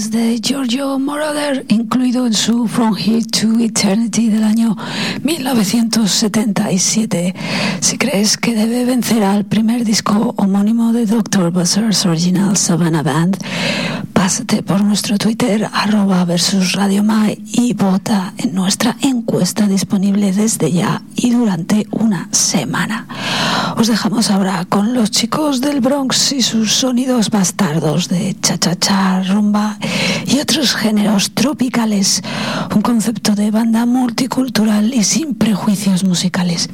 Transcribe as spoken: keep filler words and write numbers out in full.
de Giorgio Moroder, incluido en su From Here to Eternity del año mil novecientos setenta y siete. Si crees que debe vencer al primer disco homónimo de doctor Buzzard's Original Savannah Band, pásate por nuestro Twitter arroba versus Radio Mai y vota en nuestra encuesta disponible desde ya y durante una semana. Os dejamos ahora con los chicos del Bronx y sus sonidos bastardos de cha-cha-cha, rumba y otros géneros tropicales, un concepto de banda multicultural y sin prejuicios musicales.